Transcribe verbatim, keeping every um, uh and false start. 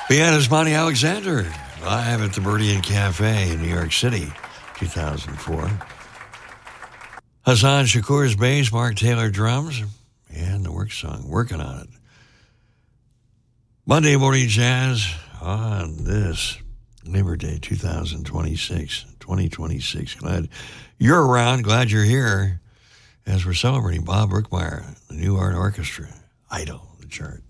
Pianist Monty Alexander, live at the Meridian Cafe in New York City, two thousand four. Hassan Shakur's bass, Mark Taylor drums, and the work song, Working on It. Monday Morning Jazz on this Labor Day two thousand twenty-six. twenty twenty-six. Glad you're around. Glad you're here as we're celebrating Bob Brookmeyer, the New Art Orchestra, Idol, the chart.